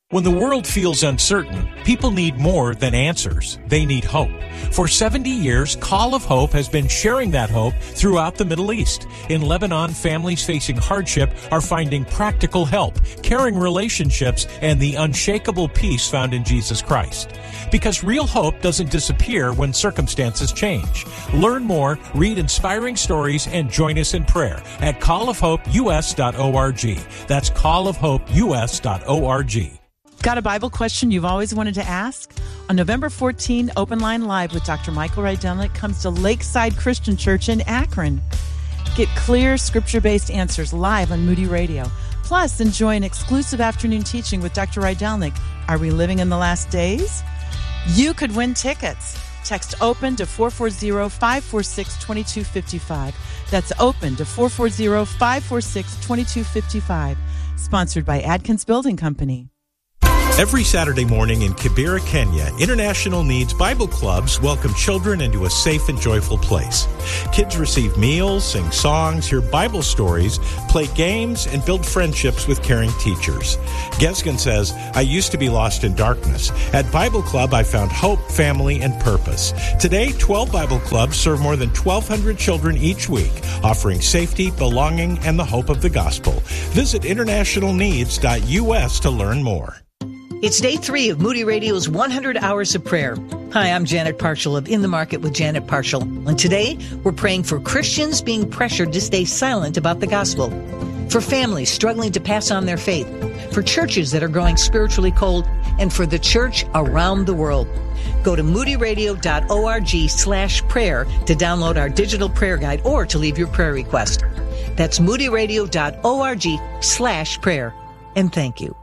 When the world feels uncertain, people need more than answers. They need hope. For 70 years, Call of Hope has been sharing that hope throughout the Middle East. In Lebanon, families facing hardship are finding practical help, caring relationships, and the unshakable peace found in Jesus Christ. Because real hope doesn't disappear when circumstances change. Learn more, read inspiring stories, and join us in prayer at callofhopeus.org. That's callofhopeus.org. Got a Bible question you've always wanted to ask? On November 14, Open Line Live with Dr. Michael Rydelnik comes to Lakeside Christian Church in Akron. Get clear, scripture-based answers live on Moody Radio. Plus, enjoy an exclusive afternoon teaching with Dr. Rydelnik. Are we living in the last days? You could win tickets. Text OPEN to 440-546-2255. That's OPEN to 440-546-2255. Sponsored by Adkins Building Company. Every Saturday morning in Kibera, Kenya, International Needs Bible Clubs welcome children into a safe and joyful place. Kids receive meals, sing songs, hear Bible stories, play games, and build friendships with caring teachers. Gesgen says, I used to be lost in darkness. At Bible Club, I found hope, family, and purpose. Today, 12 Bible Clubs serve more than 1,200 children each week, offering safety, belonging, and the hope of the gospel. Visit internationalneeds.us to learn more. It's day 3 of Moody Radio's 100 Hours of Prayer. Hi, I'm Janet Parshall of In the Market with Janet Parshall. And today, we're praying for Christians being pressured to stay silent about the gospel, for families struggling to pass on their faith, for churches that are growing spiritually cold, and for the church around the world. Go to moodyradio.org/prayer to download our digital prayer guide or to leave your prayer request. That's moodyradio.org/prayer. And thank you.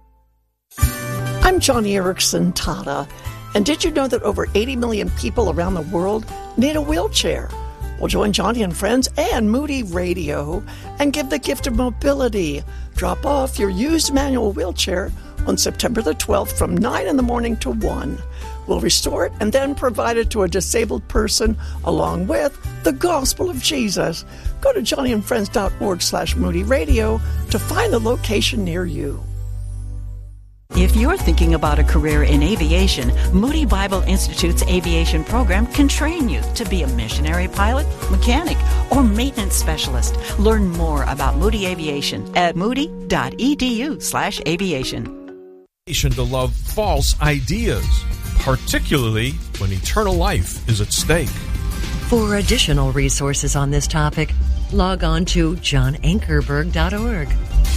I'm Johnny Erickson Tata, and did you know that over 80 million people around the world need a wheelchair? Well, join Johnny and friends and Moody Radio and give the gift of mobility. Drop off your used manual wheelchair on September the 12th from 9 in the morning to 1. We'll restore it and then provide it to a disabled person along with the gospel of Jesus. Go to johnnyandfriends.org/Moody Radio to find the location near you. If you're thinking about a career in aviation, Moody Bible Institute's aviation program can train you to be a missionary pilot, mechanic, or maintenance specialist. Learn more about Moody Aviation at moody.edu/aviation. To love false ideas, particularly when eternal life is at stake. For additional resources on this topic, log on to johnankerberg.org.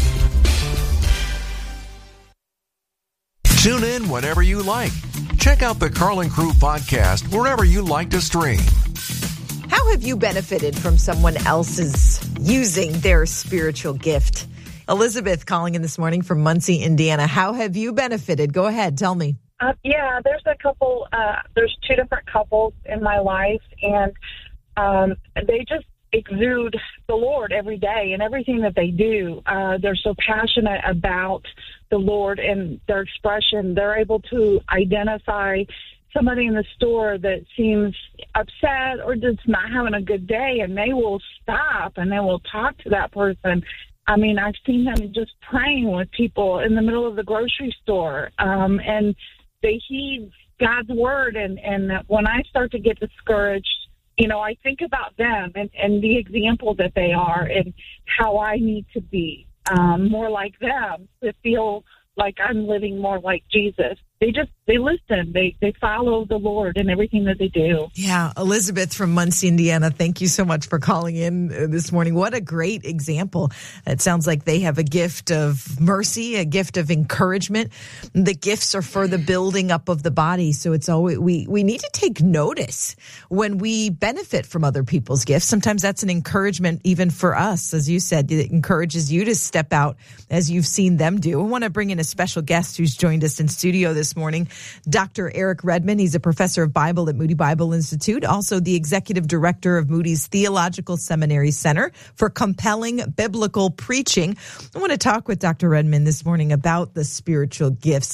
Tune in whenever you like. Check out the Carlin Crew podcast wherever you like to stream. How have you benefited from someone else's using their spiritual gift? Elizabeth calling in this morning from Muncie, Indiana. How have you benefited? Go ahead, tell me. There's a couple, there's 2 different couples in my life, and they just exude the Lord every day and everything that they do. They're so passionate about the Lord and their expression. They're able to identify somebody in the store that seems upset or just not having a good day, and they will stop and they will talk to that person. I mean, I've seen them just praying with people in the middle of the grocery store, and they heed God's word. And when I start to get discouraged, I think about them and the example that they are and how I need to be more like them to feel like I'm living more like Jesus. They listen. They follow the Lord in everything that they do. Yeah, Elizabeth from Muncie, Indiana, thank you so much for calling in this morning. What a great example. It sounds like they have a gift of mercy, a gift of encouragement. The gifts are for the building up of the body. So it's always we need to take notice when we benefit from other people's gifts. Sometimes that's an encouragement even for us. As you said, it encourages you to step out as you've seen them do. I want to bring in a special guest who's joined us in studio this morning. Dr. Eric Redmond. He's a professor of Bible at Moody Bible Institute, also the executive director of Moody's Theological Seminary Center for Compelling Biblical Preaching. I want to talk with Dr. Redmond this morning about the spiritual gifts.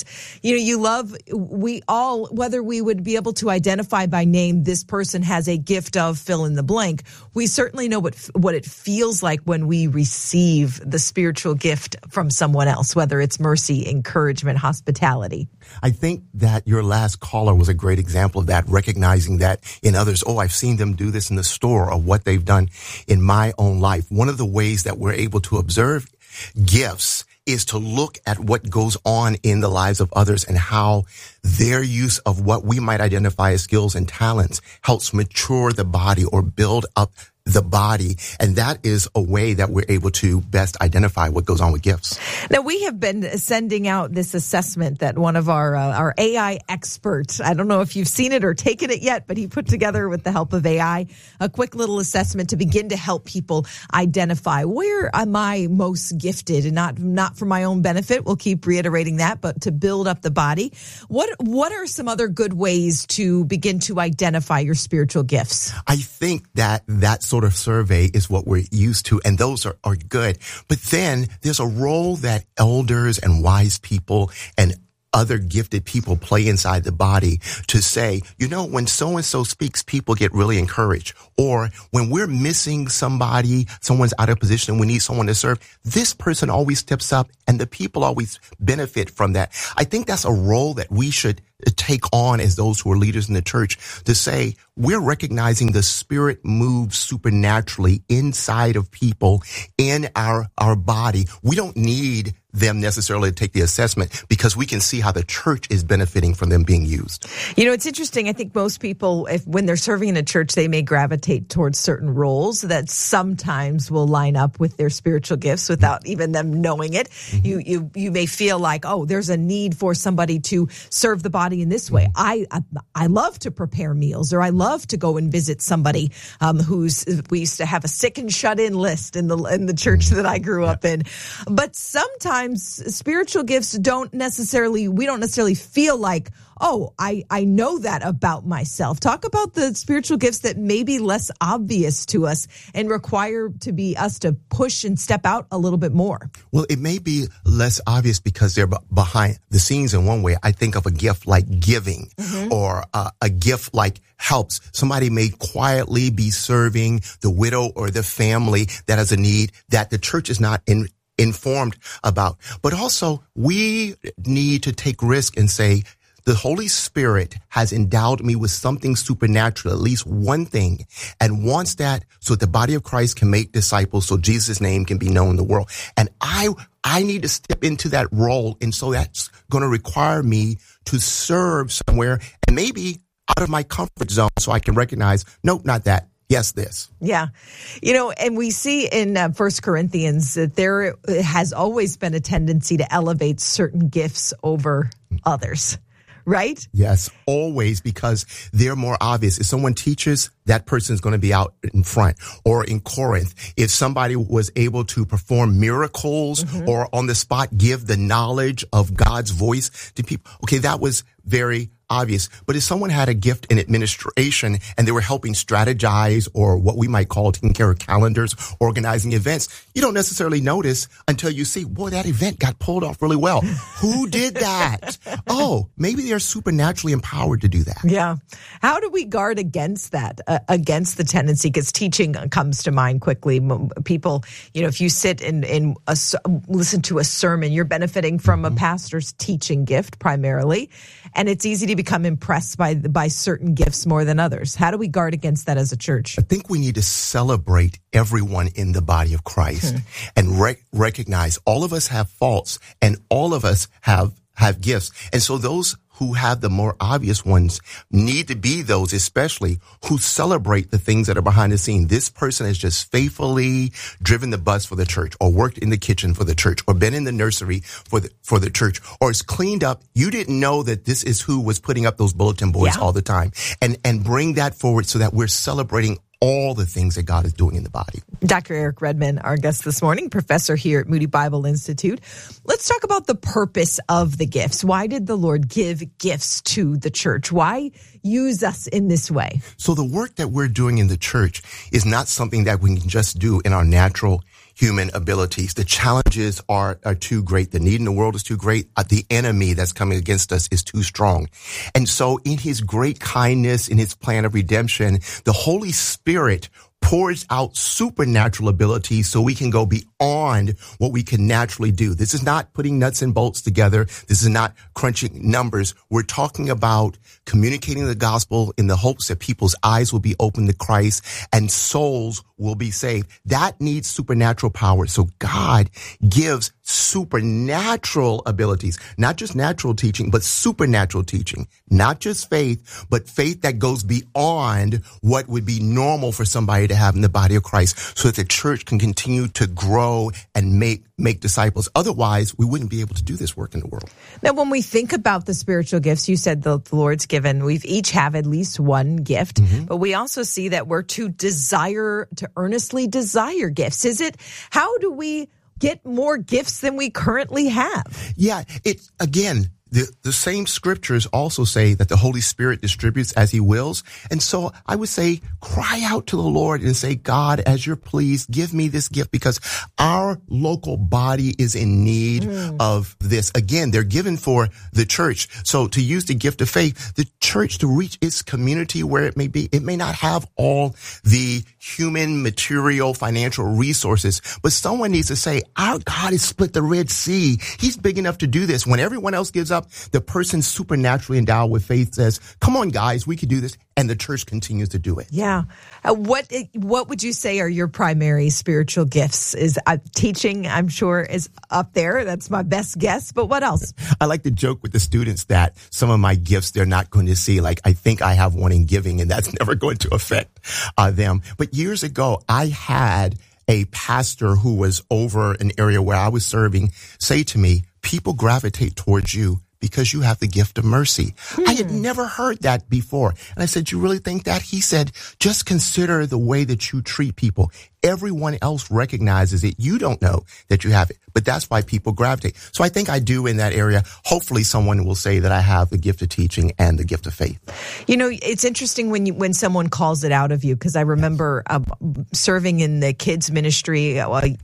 We all, whether we would be able to identify by name, this person has a gift of fill in the blank, we certainly know what it feels like when we receive the spiritual gift from someone else, whether it's mercy, encouragement, hospitality. I think that your last caller was a great example of that, recognizing that in others. Oh, I've seen them do this in the store, or what they've done in my own life. One of the ways that we're able to observe gifts is to look at what goes on in the lives of others and how their use of what we might identify as skills and talents helps mature the body or build up the body. And that is a way that we're able to best identify what goes on with gifts. Now, we have been sending out this assessment that one of our AI experts, I don't know if you've seen it or taken it yet, but he put together with the help of AI, a quick little assessment to begin to help people identify where am I most gifted, and not for my own benefit. We'll keep reiterating that, but to build up the body. What are some other good ways to begin to identify your spiritual gifts? I think that sort of survey is what we're used to, and those are good. But then there's a role that elders and wise people and other gifted people play inside the body to say, when so-and-so speaks, people get really encouraged. Or when we're missing someone's out of position and we need someone to serve, this person always steps up and the people always benefit from that. I think that's a role that we should take on as those who are leaders in the church, to say we're recognizing the Spirit moves supernaturally inside of people in our body. We don't need them necessarily to take the assessment because we can see how the church is benefiting from them being used. It's interesting. I think most people, when they're serving in a church, they may gravitate towards certain roles that sometimes will line up with their spiritual gifts without even them knowing it. Mm-hmm. You may feel like, there's a need for somebody to serve the body in this way. I love to prepare meals, or I love to go and visit somebody we used to have a sick and shut in list in the church that I grew up in. But sometimes spiritual gifts we don't necessarily feel like, I know that about myself. Talk about the spiritual gifts that may be less obvious to us and require us to push and step out a little bit more. Well, it may be less obvious because they're behind the scenes in one way. I think of a gift like giving, mm-hmm. or a gift like helps. Somebody may quietly be serving the widow or the family that has a need that the church is not informed about. But also, we need to take risk and say, the Holy Spirit has endowed me with something supernatural, at least one thing, and wants that so that the body of Christ can make disciples, so Jesus' name can be known in the world. And I need to step into that role. And so that's going to require me to serve somewhere, and maybe out of my comfort zone, so I can recognize, nope, not that. Yes, this. Yeah. And we see in 1 Corinthians that there has always been a tendency to elevate certain gifts over others. Right? Yes, always, because they're more obvious. If someone teaches, that person's going to be out in front. Or in Corinth, if somebody was able to perform miracles, mm-hmm. or on the spot give the knowledge of God's voice to people, okay, that was very obvious. But if someone had a gift in administration and they were helping strategize, or what we might call taking care of calendars, organizing events, you don't necessarily notice until you see, boy, that event got pulled off really well. Who did that? Oh, maybe they're supernaturally empowered to do that. Yeah. How do we guard against that, against the tendency? Because teaching comes to mind quickly. People, if you sit and listen to a sermon, you're benefiting from a pastor's teaching gift primarily. And it's easy to become impressed by certain gifts more than others. How do we guard against that as a church? I think we need to celebrate everyone in the body of Christ and recognize all of us have faults and all of us have gifts. And so those who have the more obvious ones need to be those, especially who celebrate the things that are behind the scene. This person has just faithfully driven the bus for the church, or worked in the kitchen for the church, or been in the nursery for the church, or is cleaned up. You didn't know that this is who was putting up those bulletin boards all the time, and bring that forward so that we're celebrating all the things that God is doing in the body. Dr. Eric Redman, our guest this morning, professor here at Moody Bible Institute. Let's talk about the purpose of the gifts. Why did the Lord give gifts to the church? Why use us in this way? So the work that we're doing in the church is not something that we can just do in our natural human abilities. The challenges are too great. The need in the world is too great. The enemy that's coming against us is too strong. And so in his great kindness, in his plan of redemption, the Holy Spirit pours out supernatural abilities so we can go beyond what we can naturally do. This is not putting nuts and bolts together. This is not crunching numbers. We're talking about communicating the gospel in the hopes that people's eyes will be opened to Christ and souls will be saved. That needs supernatural power. So God gives supernatural abilities, not just natural teaching, but supernatural teaching, not just faith, but faith that goes beyond what would be normal for somebody to have in the body of Christ so that the church can continue to grow and make disciples. Otherwise, we wouldn't be able to do this work in the world. Now, when we think about the spiritual gifts, you said the Lord's given, we've each have at least one gift, but we also see that we're to earnestly desire gifts. How do we get more gifts than we currently have? Yeah, it's again, the same scriptures also say that the Holy Spirit distributes as he wills. And so I would say, cry out to the Lord and say, God, as you're pleased, give me this gift, because our local body is in need of this. Again, they're given for the church. So to use the gift of faith, the church to reach its community where it may be, it may not have all the human, material, financial resources, but someone needs to say, our God has split the Red Sea. He's big enough to do this. When everyone else gives up, the person supernaturally endowed with faith says, come on, guys, we can do this. And the church continues to do it. Yeah. What would you say are your primary spiritual gifts? Is teaching, I'm sure, is up there. That's my best guess. But what else? I like to joke with the students that some of my gifts they're not going to see. Like, I think I have one in giving, and that's never going to affect them. But years ago, I had a pastor who was over an area where I was serving say to me, people gravitate towards you because you have the gift of mercy. I had never heard that before. And I said, you really think that? He said, just consider the way that you treat people. Everyone else recognizes it. You don't know that you have it, but that's why people gravitate. So I think I do in that area. Hopefully someone will say that I have the gift of teaching and the gift of faith. You know, it's interesting when someone calls it out of you, because I remember serving in the kids ministry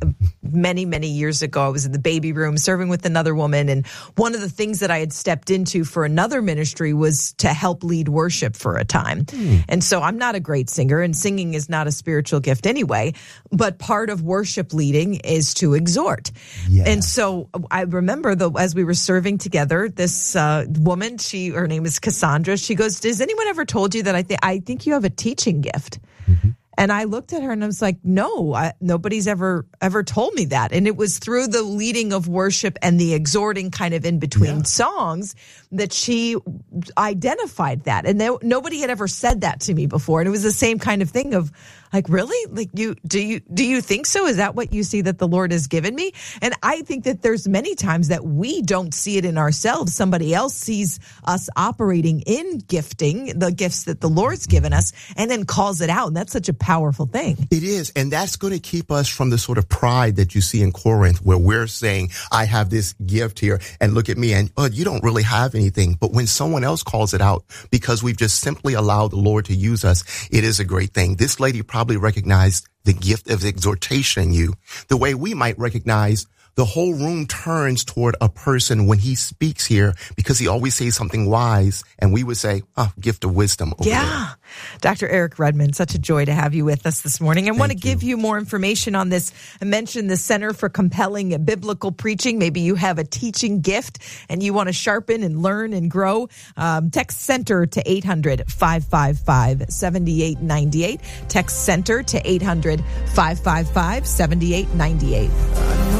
many, many years ago. I was in the baby room serving with another woman. And one of the things that I had stepped into for another ministry was to help lead worship for a time. And so I'm not a great singer, and singing is not a spiritual gift anyway. But part of worship leading is to exhort. Yeah. And so I remember, as we were serving together, this woman, her name is Cassandra. She goes, has anyone ever told you that I think you have a teaching gift? And I looked at her and I was like, no, nobody's ever told me that. And it was through the leading of worship and the exhorting kind of in between songs that she identified that. And nobody had ever said that to me before. And it was the same kind of thing of like, really? Like, do you think so? Is that what you see that the Lord has given me? And I think that there's many times that we don't see it in ourselves. Somebody else sees us operating in gifting, the gifts that the Lord's given us, and then calls it out. And that's such a powerful thing. It is. And that's going to keep us from the sort of pride that you see in Corinth, where we're saying, I have this gift here and look at me, and you don't really have anything. But when someone else calls it out, because we've just simply allowed the Lord to use us, it is a great thing. This lady probably recognized the gift of exhortation in you, the way we might recognize the whole room turns toward a person when he speaks here, because he always says something wise, and we would say, gift of wisdom. Yeah. Dr. Eric Redman, such a joy to have you with us this morning. I want to give you more information on this. I mentioned the Center for Compelling Biblical Preaching. Maybe you have a teaching gift and you want to sharpen and learn and grow. Text CENTER to 800-555-7898. Text CENTER to 800-555-7898.